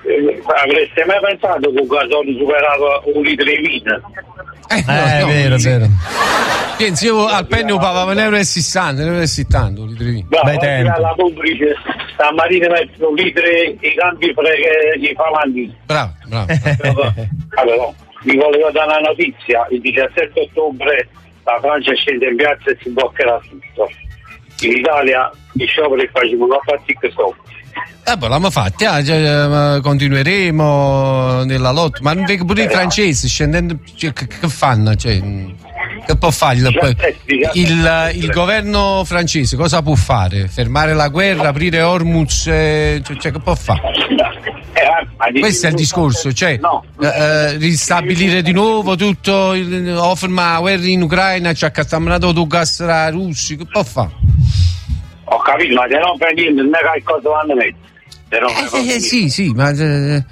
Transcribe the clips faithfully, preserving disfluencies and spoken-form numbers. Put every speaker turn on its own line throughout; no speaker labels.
eh, avreste mai pensato che un gasolio superava un litro di vino?
Eh, no,
eh
no,
è vero, è vero.
Pensi, io al penny pagavo un euro e sessanta, un euro e settanta, un litro di vino.
Bei tempi. La pubblice stamattina mettono un litro e i cambi di Falanghini.
Bravo, bravo.
Allora, vi volevo dare una notizia: il diciassette ottobre la Francia scende in piazza e si bloccherà tutto. In Italia i scioperi facevano a fatti che so.
Eh, poi l'abbiamo fatta, ah, cioè, continueremo nella lotta, ma non vedo pure i francesi scendendo, cioè, che, che fanno? Cioè, che può fare il, il, il governo francese? Cosa può fare? Fermare la guerra, aprire Hormuz? Eh, cioè, cioè, che può fare? Questo è il discorso, cioè eh, eh, ristabilire di nuovo tutto, il, o fermare la guerra in Ucraina, cioè che stiamo andando tutto gas tra russi, che può fare?
Ho capito, ma se non fai niente, non è che cosa vanno a mettere.
Eh, eh, sì, sì, ma eh,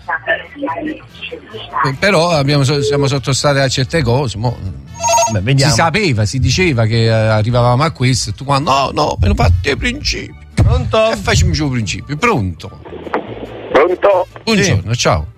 però abbiamo, siamo sottostati a certe cose. Mo, beh, si sapeva, si diceva che eh, arrivavamo a questo. Tu quando no, no, me ne fate i principi.
Pronto?
E facciamo i principi. Pronto?
Pronto?
Buongiorno, sì. Ciao.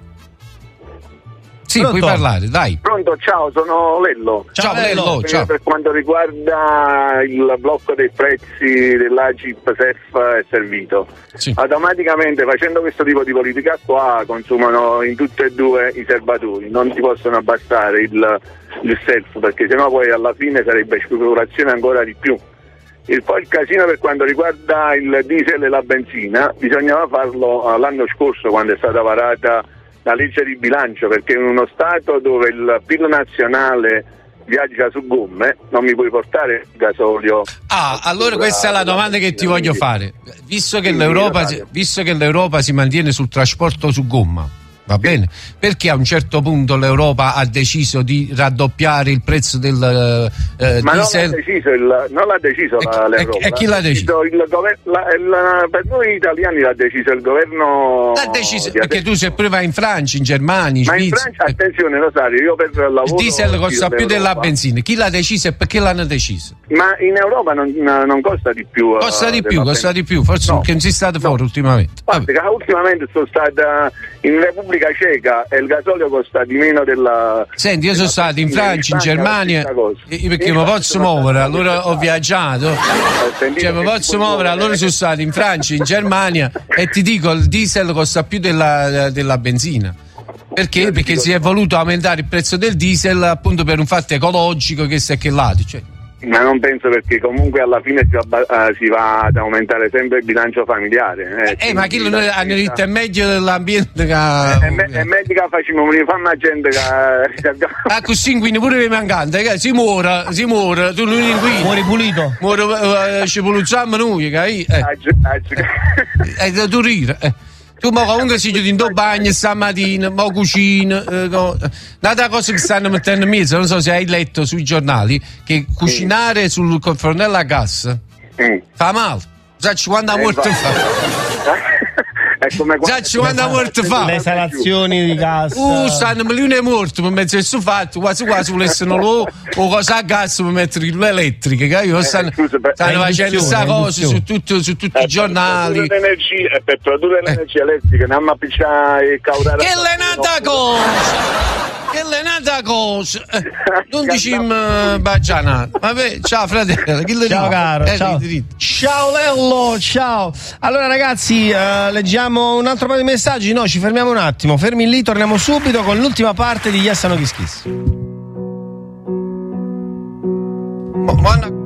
Sì,
Pronto?
puoi parlare, dai.
Pronto, ciao, sono Lello.
Ciao, ciao Lello.
Per,
ciao.
per quanto riguarda il blocco dei prezzi dell'A G I P S E F è servito.
Sì.
Automaticamente facendo questo tipo di politica qua consumano in tutte e due i serbatoi, non ti possono abbassare il, il self, perché sennò poi alla fine sarebbe speculazione ancora di più. E poi il casino per quanto riguarda il diesel e la benzina bisognava farlo l'anno scorso quando è stata varata la legge di bilancio, perché in uno stato dove il P I L nazionale viaggia su gomme non mi puoi portare il gasolio.
Ah, allora questa è la domanda che ti voglio fare. Visto che l'Europa, visto che l'Europa si mantiene sul trasporto su gomma, va bene? Perché a un certo punto l'Europa ha deciso di raddoppiare il prezzo del eh,
Ma
diesel?
non l'ha deciso, il, non l'ha deciso
e,
la, l'Europa.
E chi l'ha deciso?
Il gover- la, il, per noi italiani l'ha deciso il governo.
L'ha deciso perché tu sei prima in Francia, in Germania, in
Ma
Svizzera.
in Francia, attenzione Rosario, io per lavoro.
Il diesel costa più della benzina. Chi l'ha deciso e perché l'hanno deciso?
Ma in Europa non, non costa di più.
Costa di più, costa
benzina.
di più. Forse
no.
che non si è stato
no.
fuori ultimamente.
Guarda, ultimamente sono stata in Repubblica Ceca e il gasolio costa di meno della.
Senti, io sono stato in Francia, in Germania, perché mi posso muovere, allora ho viaggiato, cioè mi posso muovere, allora sono stato in Francia, in Germania e ti dico il diesel costa più della, della benzina. Perché? Perché si è voluto aumentare il prezzo del diesel appunto per un fatto ecologico che si è che lato, cioè.
Ma non penso, perché comunque alla fine si va, uh, si va ad aumentare sempre il bilancio familiare.
Eh, eh ma chi lo hanno detto è meglio dell'ambiente che.
È, me- è meglio che facciamo, mi fanno la gente che.
Ah, così quindi pure le mancanze, eh, si muore, si muore, tu non inquini.
Muori pulito.
Muore, uh, ci pulizziamo noi, che eh. Eh, tu rire, eh. Tu ma comunque si chiudi in due bagni stamattina, ma cucina, eh, no. Un'altra cosa che stanno mettendo in mezzo, non so se hai letto sui giornali, che cucinare sul fornello a gas mm. fa male. Sai quanta morte fa? Sai quanta morte fa?
Le esalazioni di gas.
Uh, stanno milioni di morti per mettere su fatto, quasi quasi volessero lo o cosa a gas per mettere le elettriche, che io stanno,
eh, scusa, per,
stanno facendo questa cosa su, tutto, su tutti
eh,
i giornali.
Per produrre, per produrre l'energia eh. elettrica non mi appicciare il caudare.
Che l'è nata cosa! Che l'è nata cosa! Non diciamo baciana. Vabbè, ciao fratello. Chi
ciao caro,
eh,
ciao. Ciao Lello, ciao. Allora ragazzi, uh, leggiamo un altro paio di messaggi. No, ci fermiamo un attimo. Fermi lì, torniamo subito con l'ultima parte di Yes No Kiss Kiss.
Ma, ma